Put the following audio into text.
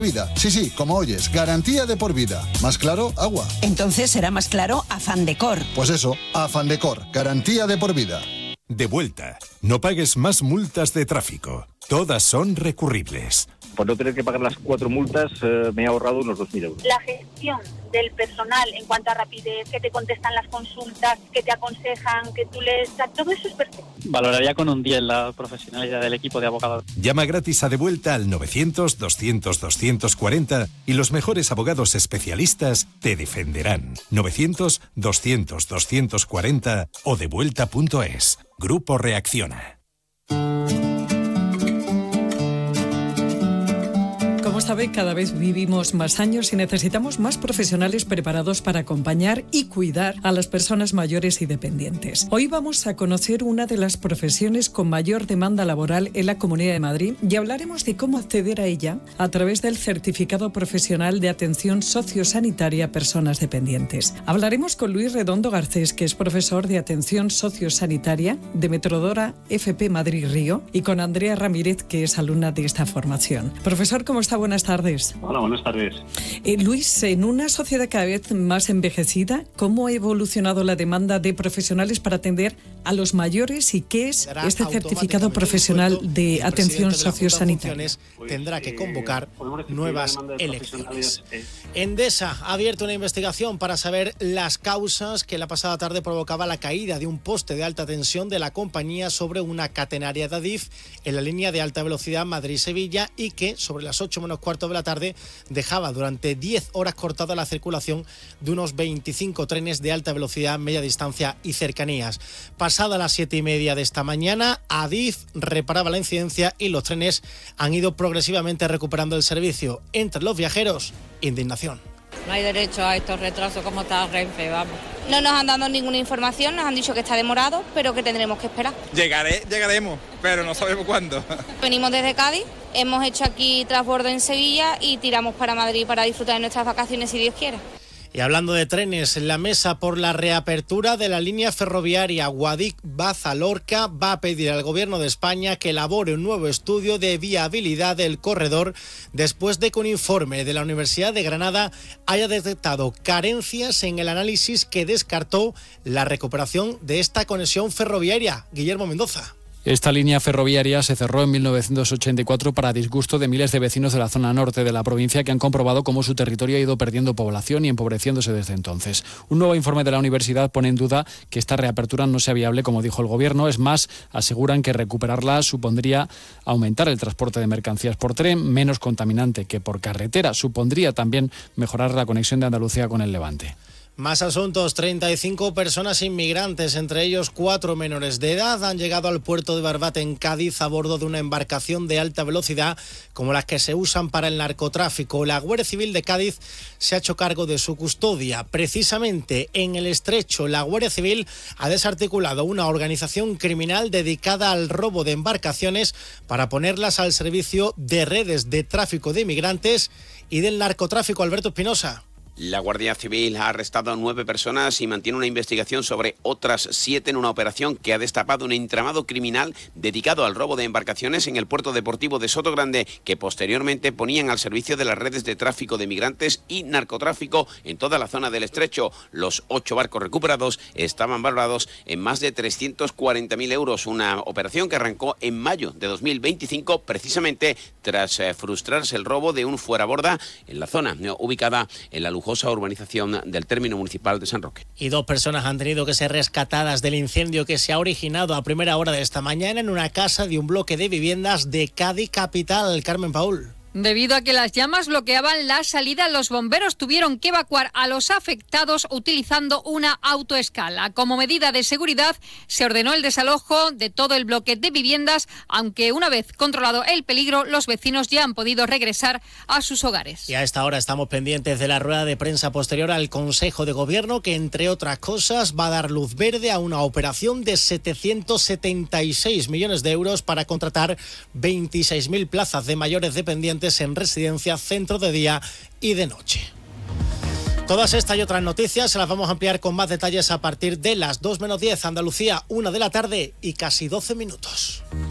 Vida. Sí, como oyes, garantía de por vida. ¿Más claro? Agua. Entonces será más claro Afandecor. Pues eso, Afandecor, garantía de por vida. De vuelta. No pagues más multas de tráfico. Todas son recurribles. Por no tener que pagar las 4 multas, me he ahorrado unos 2.000 euros. La gestión del personal en cuanto a rapidez, que te contestan las consultas, que te aconsejan, que tú les... Todo eso es perfecto. Valoraría con un 10 la profesionalidad del equipo de abogados. Llama gratis a De Vuelta al 900-200-240 y los mejores abogados especialistas te defenderán. 900-200-240 o devuelta.es. Grupo Reacciona. Como sabe, cada vez vivimos más años y necesitamos más profesionales preparados para acompañar y cuidar a las personas mayores y dependientes. Hoy vamos a conocer una de las profesiones con mayor demanda laboral en la Comunidad de Madrid y hablaremos de cómo acceder a ella a través del Certificado Profesional de Atención Sociosanitaria a Personas Dependientes. Hablaremos con Luis Redondo Garcés, que es profesor de Atención Sociosanitaria de Metrodora FP Madrid Río, y con Andrea Ramírez, que es alumna de esta formación. Profesor, ¿cómo está? Buenas tardes. Hola, buenas tardes. Luis, en una sociedad cada vez más envejecida, ¿cómo ha evolucionado la demanda de profesionales para atender a los mayores y qué es este certificado profesional de atención sociosanitaria? Tendrá que convocar nuevas elecciones. Endesa ha abierto una investigación para saber las causas que la pasada tarde provocaba la caída de un poste de alta tensión de la compañía sobre una catenaria de Adif en la línea de alta velocidad Madrid-Sevilla y que sobre las 8 menos cuarto de la tarde dejaba durante 10 horas cortada la circulación de unos 25 trenes de alta velocidad, media distancia y cercanías. Pasada las 7:30 de esta mañana, Adif reparaba la incidencia y los trenes han ido progresivamente recuperando el servicio. Entre los viajeros, indignación. No hay derecho a estos retrasos como está Renfe, vamos. No nos han dado ninguna información, nos han dicho que está demorado, pero que tendremos que esperar. Llegaremos, pero no sabemos cuándo. Venimos desde Cádiz, hemos hecho aquí transbordo en Sevilla y tiramos para Madrid para disfrutar de nuestras vacaciones si Dios quiere. Y hablando de trenes, la mesa por la reapertura de la línea ferroviaria Guadix-Baza-Lorca va a pedir al Gobierno de España que elabore un nuevo estudio de viabilidad del corredor después de que un informe de la Universidad de Granada haya detectado carencias en el análisis que descartó la recuperación de esta conexión ferroviaria. Guillermo Mendoza. Esta línea ferroviaria se cerró en 1984 para disgusto de miles de vecinos de la zona norte de la provincia que han comprobado cómo su territorio ha ido perdiendo población y empobreciéndose desde entonces. Un nuevo informe de la universidad pone en duda que esta reapertura no sea viable, como dijo el Gobierno. Es más, aseguran que recuperarla supondría aumentar el transporte de mercancías por tren, menos contaminante que por carretera. Supondría también mejorar la conexión de Andalucía con el Levante. Más asuntos. 35 personas inmigrantes, entre ellos 4 menores de edad, han llegado al puerto de Barbate en Cádiz a bordo de una embarcación de alta velocidad como las que se usan para el narcotráfico. La Guardia Civil de Cádiz se ha hecho cargo de su custodia. Precisamente en el Estrecho, la Guardia Civil ha desarticulado una organización criminal dedicada al robo de embarcaciones para ponerlas al servicio de redes de tráfico de inmigrantes y del narcotráfico. Alberto Espinosa. La Guardia Civil ha arrestado a 9 personas y mantiene una investigación sobre otras 7 en una operación que ha destapado un entramado criminal dedicado al robo de embarcaciones en el puerto deportivo de Sotogrande, que posteriormente ponían al servicio de las redes de tráfico de migrantes y narcotráfico en toda la zona del Estrecho. Los 8 barcos recuperados estaban valorados en más de 340.000 euros, una operación que arrancó en mayo de 2025, precisamente tras frustrarse el robo de un fueraborda en la zona ubicada en la lujosa urbanización del término municipal de San Roque. Y 2 personas han tenido que ser rescatadas del incendio que se ha originado a primera hora de esta mañana en una casa de un bloque de viviendas de Cádiz capital. Carmen Paul. Debido a que las llamas bloqueaban la salida, los bomberos tuvieron que evacuar a los afectados utilizando una autoescala. Como medida de seguridad, se ordenó el desalojo de todo el bloque de viviendas, aunque una vez controlado el peligro, los vecinos ya han podido regresar a sus hogares. Y a esta hora estamos pendientes de la rueda de prensa posterior al Consejo de Gobierno, que entre otras cosas va a dar luz verde a una operación de 776 millones de euros para contratar 26.000 plazas de mayores dependientes en residencias, centro de día y de noche. Todas estas y otras noticias se las vamos a ampliar con más detalles a partir de las 2 menos 10, Andalucía, 1 de la tarde y casi 12 minutos.